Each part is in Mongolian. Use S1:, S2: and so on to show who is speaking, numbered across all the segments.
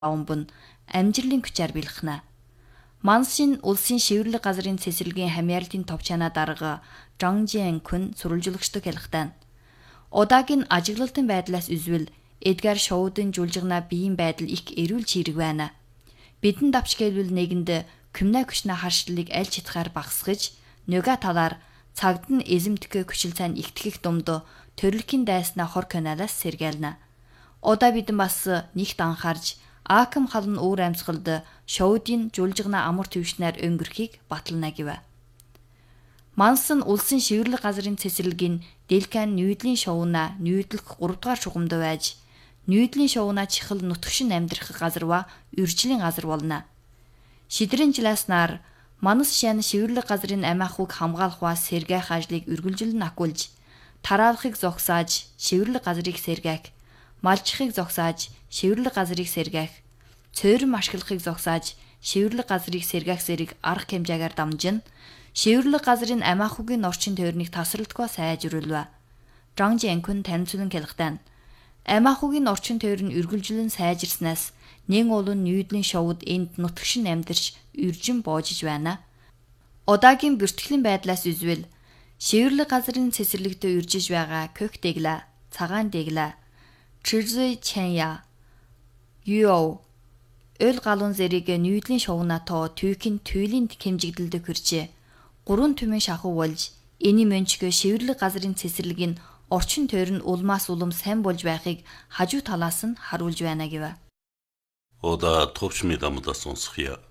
S1: Баумбун амжилтын хүчээр бэлхнэ. Мансин улсын шивэрлэг газрын цэцэрлэгийн хамьяалтын товчаанаа дарга Жан Жиэн-күн сурвалжуулагчдыг хэлэхтэн. Удаагийн ажиглалтын байдлаас үзвэл Эдгар Шоудын жуулжгана биеийн байдал их эрүүл чирэг байна. Бидэн давч гэлвэл нэгэнд күмнэ хүчнэ харшлыг аль читгаар багасгаж, нөгөө талаар цагд нь эзэмтгэх хүчил цайн ихтгэх думд төрөлхийн дайснаа хор каналаас сэргээлнэ. Удаа бидэн бас нэгт анхаарж Аакам халан өөр амьсгалд Шоудын жуулжгана амар төвшнээр өнгөрхийг батална гэв. Мансан улсын шивэрлэг газрын цэцэрлэгийн Дэлкан нүүдлийн шоуна нүүдлэх 3 дугаар шугамд байж, нүүдлийн шоуна чихэл нутгшин амьдрах газарва үржлийн газар болно. Шидрийн жиласнаар Манас шан шивэрлэг газрын амиахуг хамгаалах ба сэргээх ажлыг үргэлжлэн акуулж, тараалахыг зогсааж шивэрлэг газрыг сэргээх, малчихыг зогсааж шивэрлэг газрыг сэргээх, цөөрөн ашиглахыг зогсааж шивэрлэг газрыг сэргээх зэрэг арга хэмжээгээр дамжин, шивэрлэг газрын амиахугийн орчин тойрныг тасралтгүй сайжруулв. Жан Жиэн-күн танилцуулан хэлэхтэн. Амиахугийн орчин тойр нь үргэлжлэн сайжирснаас нэн олон нүүдлийн шоуд энд нутгшин амьдарч үржин боожж байна. Удаагийн бүртгэлийн байдлаас үзвэл шивэрлэг газрын цэцэрлэгтээ үржиж байгаа Кök Дэгла, Цагаан Дэгла, Чжүй Чэня, Юо өл галуун зэрэг нүүдлийн шоуна то түүхийн туйлын хэмжигдэлд хүрчээ. 3 түмэн шахуу болж эний мөнчгөө шивэрлэг газрын цэцэрлэгийн орчин тойр нь улмаас улам сайн болж байхыг хажуу талаас нь харуулж байна гэв.
S2: Ода товчмын дамдаа сонсхия.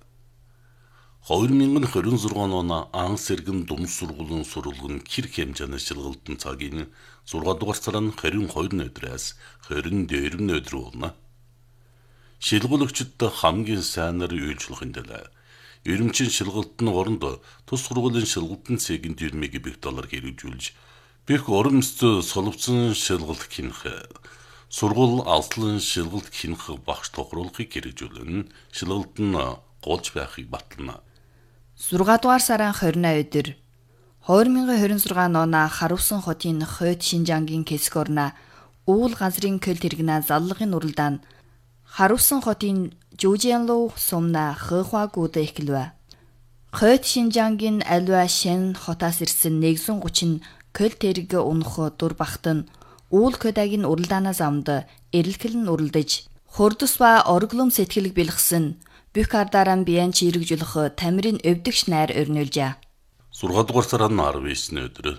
S2: 2026 оны анх сэргэн дүмс сургуулийн сурвалгын хэр хэмжээний шилгэлтэн цагийн 6 дугаар сарын 22 өдрөөс 24 өдөр болно. Шилгүүлэгчид хамгийн сайнаар үйлчлэх хэмжээ. Ерөнхий шилгэлтэн оронд тус сургуулийн шилгэлтэн цэгийн $20,000 хэрэгжүүлж, бэх оромстой соловцсон шилгэлт хийнх, сургууль алслан шилгэлт хийнх багш тохируулахыг хэрэгжүүлэн шилгэлтэн голж байхыг батална.
S1: 6 дугаар сарын 20 өдөр 2026 оны Харусан хотын Хойд Шинжангийн хэсэг орна уул газрын көл тэргнэ заллагын уралдаан Харусан хотын Жужианлуу сумна Хэхуагууд эхлэв. Хойд Шинжангийн альва Шэн хотоос ирсэн 130 көл тэрэг унах дур багтан уул көдагийн уралдаанаас амд эрэлхэлн уралдаж хурдус ба орглом сэтгэлэг бэлгсэн бүх ардараа биен чирэгжүүлэх тамирын өвдөгч найр өрнүүлжээ.
S2: 6 дугаар сарын 19 өдөр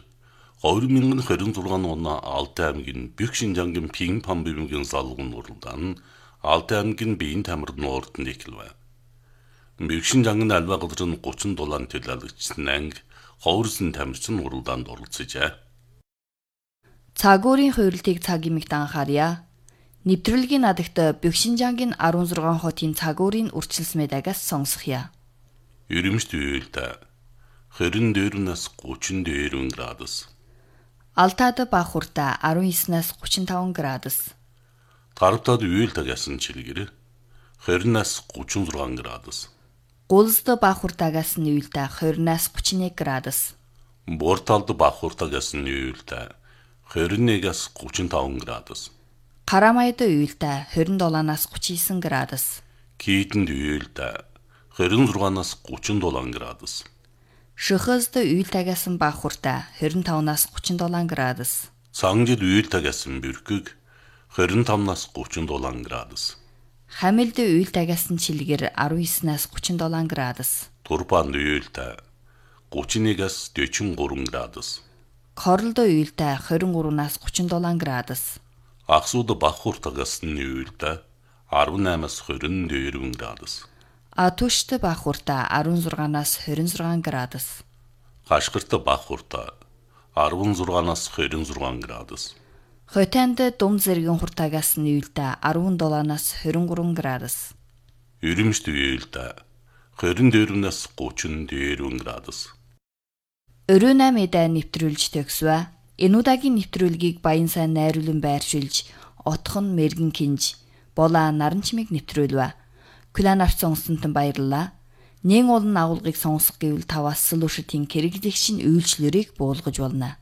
S2: 2026 оны Алтай аймгийн Бүх Шинжангийн Пингпан бивгийн залгын уралдаан Алтай аймгийн биеийн тамирын урданд эхэлв. Бүх Шинжангийн альва газрын 30 дулаан төлөөлөгчсөн анги ховрсон тамирчин уралдаанд оролцожээ.
S1: Цагуурын хуйрлтыг цаг имэгт анхаарья. Нэвтрүүлгийн надагт Бүх Шинжангийн 16 хотын цагуурын үрчилсмэ дагаас сонсхия.
S2: Ерөмшт үеэлдэ 24-наас 34 градус.
S1: Алтайд Бахурта 19-наас 35 градус.
S2: Гарвтад үеэлдэгээс чилгэр 20-наас 36 градус.
S1: Гулзд Бахуртагаас нь үеэлдэ 20-наас 31 градус.
S2: Борталд Бахуртагаас нь үеэлдэ 21-аас 35 градус.
S1: Карамайд үеэлдэ 27-наас 39 градус.
S2: Кийтэнд үеэлдэ 26-наас 37 градус.
S1: Шөхөзд үеэлдэгээс нь Бахурта 25-наас 37 градус.
S2: Цангид үеэлдэгээс нь Бүркэг 25-наас 37 градус.
S1: Хамилд үеэлдэгээс нь Чилгэр 19-наас 37 градус.
S2: Турбанд үеэлдэ 31-аас 43 градус.
S1: Королд үеэлдэ 23-наас 37 градус.
S2: Аксууд Бахуртагаас нь үеэлдэ 18-аас 24 градус.
S1: Атушт Бахурта 16-наас 26 градус.
S2: Хашгирт Бахурта 16-наас 26 градус.
S1: Хотонд Дум зэргийн хуртагаас нь үеэлдэ 17-наас 23 градус.
S2: Ерөмшт үеэлдэ 24-наас 34 градус.
S1: Өрөөнэ мэдээ нэвтрүүлж төгсвэ. Энэ удаагийн нэвтрүүлгийг Баян сайн найруулан байршуулж, Отхон Мэргэн Кинж, Бола Наранчмыг нэвтрүүлвэ. Күлэн авч сонснонтон баярлалаа. Нэн олон агуулгыг сонсох гэвэл таваас солиушитын хэрэглэгчийн үйлчлэрийг буулгаж болно.